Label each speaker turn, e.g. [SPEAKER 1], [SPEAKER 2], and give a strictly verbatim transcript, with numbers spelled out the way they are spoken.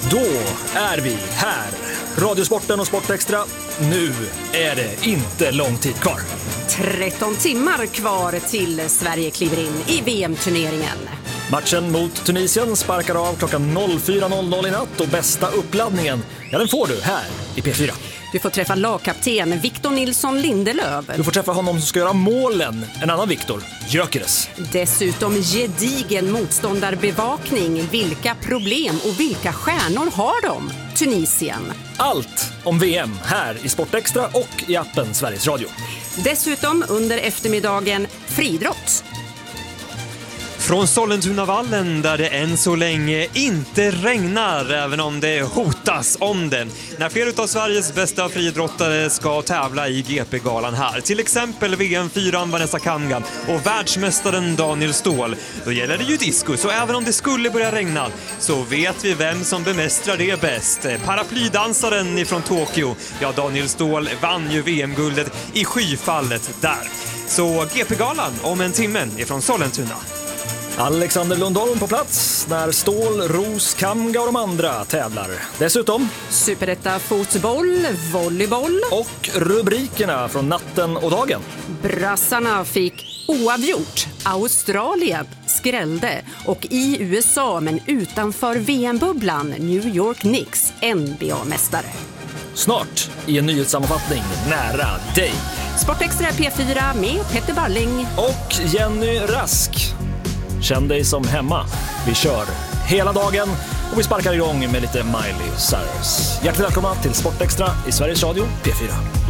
[SPEAKER 1] Då är vi här. Radiosporten och Sportextra. Nu är det inte lång tid kvar.
[SPEAKER 2] tretton timmar kvar till Sverige kliver in i V M-turneringen.
[SPEAKER 1] Matchen mot Tunisien sparkar av klockan fyra noll noll i natt och bästa uppladdningen, ja, den får du här i P fyra.
[SPEAKER 2] Du får träffa lagkapten Victor Nilsson Lindelöf.
[SPEAKER 1] Du får träffa honom som ska göra målen, en annan Victor, Gyökeres.
[SPEAKER 2] Dessutom gedigen motståndarbevakning. Vilka problem och vilka stjärnor har de? Tunisien.
[SPEAKER 1] Allt om V M här i Sportextra och i appen Sveriges Radio.
[SPEAKER 2] Dessutom under eftermiddagen friidrott.
[SPEAKER 3] Från Sollentunavallen där det än så länge inte regnar, även om det hotas om det. När flera av Sveriges bästa friidrottare ska tävla i G P-galan här. Till exempel V M fyran Vanessa Kamgan och världsmästaren Daniel Ståhl. Då gäller det ju diskus, och även om det skulle börja regna så vet vi vem som bemästrar det bäst. Paraplydansaren ifrån Tokyo, ja, Daniel Ståhl vann ju V M-guldet i skyfallet där. Så G P-galan om en timme ifrån Sollentuna.
[SPEAKER 1] Alexander Lundholm på plats när Ståhl, Ros, Kamga och de andra tävlar. Dessutom
[SPEAKER 2] Superetta fotboll, volleyboll
[SPEAKER 1] och rubrikerna från natten och dagen.
[SPEAKER 2] Brassarna fick oavgjort. Australien skrällde, och i U S A men utanför V M-bubblan New York Knicks N B A-mästare.
[SPEAKER 1] Snart i en nyhetssammanfattning nära dig.
[SPEAKER 2] Sportextra P fyra med Petter Balling
[SPEAKER 1] och Jenny Rask. Känn dig som hemma. Vi kör hela dagen och vi sparkar igång med lite Miley Cyrus. Hjärtligt välkomna till Sportextra i Sveriges Radio P fyra.